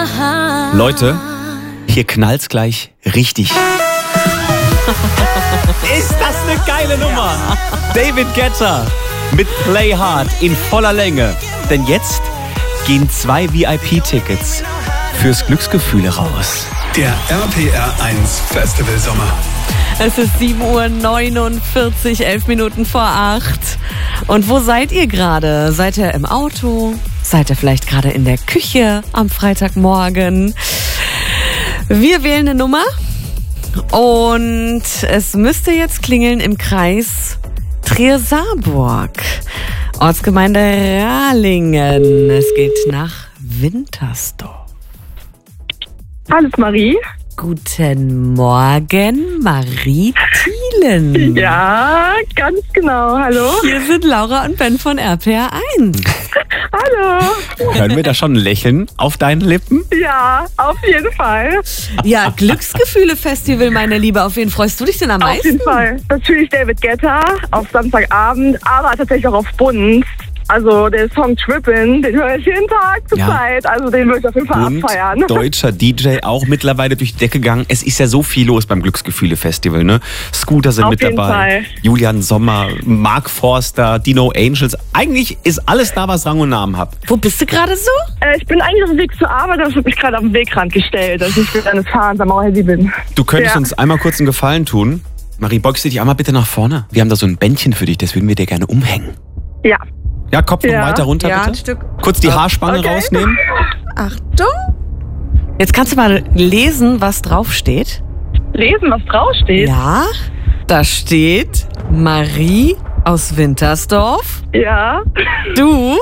Leute, hier knallt's gleich richtig. Ist das eine geile Nummer? David Guetta mit Play Hard in voller Länge. Denn jetzt gehen 2 VIP-Tickets fürs Glücksgefühle raus. Der RPR 1 Festival Sommer. Es ist 7:49 Uhr, 11 Minuten vor 8. Und wo seid ihr gerade? Seid ihr im Auto? Seid ihr vielleicht gerade in der Küche am Freitagmorgen? Wir wählen eine Nummer und es müsste jetzt klingeln im Kreis Trier-Saarburg, Ortsgemeinde Ralingen. Es geht nach Wintersdorf. Hallo Marie. Guten Morgen, Marie Thielen. Ja, ganz genau. Hallo. Hier sind Laura und Ben von RPR 1. Hallo. Hören wir da schon ein Lächeln auf deinen Lippen? Ja, auf jeden Fall. Ja, Glücksgefühle-Festival, meine Liebe. Auf wen freust du dich denn am meisten? Auf jeden Fall. Natürlich David Guetta auf Samstagabend, aber tatsächlich auch auf Bund. Also der Song Trippin', den höre ich jeden Tag zur Zeit. Also den würde ich auf jeden Fall Und abfeiern. deutscher DJ auch mittlerweile durch die Decke gegangen. Es ist ja so viel los beim Glücksgefühle-Festival, ne? Scooter sind Auf mit jeden dabei, Fall. Julian Sommer, Mark Forster, Dino Angels. Eigentlich ist alles da, was Rang und Namen hat. Wo bist du gerade so? Ich bin eigentlich auf dem Weg zur Arbeit, aber ich habe mich gerade auf den Wegrand gestellt, dass ich während des Fahrens am Mauerhandy bin. Du könntest Ja. uns einmal kurz einen Gefallen tun. Marie, beugst du dich einmal bitte nach vorne? Wir haben da so ein Bändchen für dich, das würden wir dir gerne umhängen. Ja. Ja, Kopf noch Ja. weiter runter, Ja, bitte. ein Stück. Kurz die Haarspange Okay. rausnehmen. Achtung. Jetzt kannst du mal lesen, was draufsteht. Lesen, was draufsteht. Ja, da steht Marie aus Wintersdorf. Ja. Du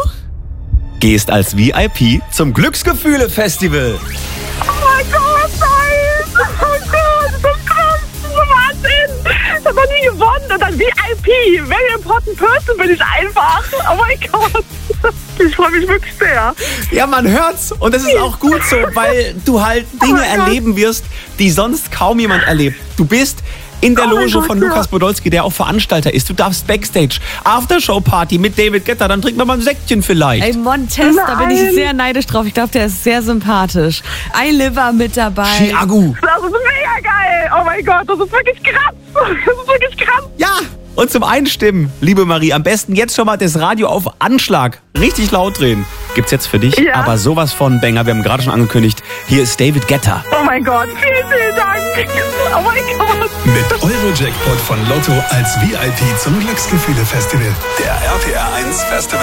Gehst als VIP zum Glücksgefühle-Festival. Oh mein Gott, nein! Oh Gott, das ist krass, das ist Wahnsinn! Ich habe noch nie gewonnen und dann VIP. Very important person bin ich einfach. Oh mein Gott. Ich freue mich wirklich sehr. Ja, man hört's. Und das ist auch gut so, weil du halt Dinge mein Gott. erleben wirst, die sonst kaum jemand erlebt. Du bist in der Oh mein Loge Gott, von ja. Lukas Podolski, der auch Veranstalter ist. Du darfst Backstage, Aftershow-Party mit David Guetta, dann trinken wir mal ein Säckchen vielleicht. Ey, Montez, da bin ich Nein. sehr neidisch drauf. Ich glaube, der ist sehr sympathisch. iLiver mit dabei. Chiagu. Das ist mega geil. Oh mein Gott, das ist wirklich krass. Das ist wirklich krass. Ja, und zum Einstimmen, liebe Marie, am besten jetzt schon mal das Radio auf Anschlag richtig laut drehen. Gibt's jetzt für dich, Ja. aber sowas von Banger. Wir haben gerade schon angekündigt, hier ist David Guetta. Oh mein Gott, vielen, vielen Dank. Oh mein Gott. Mit Eurojackpot von Lotto als VIP zum Glücksgefühle Festival. Der RPR 1 Festival